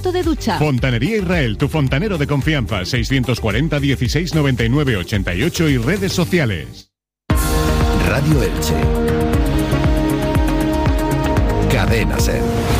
aparato de ducha. Fontanería Israel, tu fontanero de confianza. 640 16 99 88 y redes sociales. Radio Elche. Cadena Ser.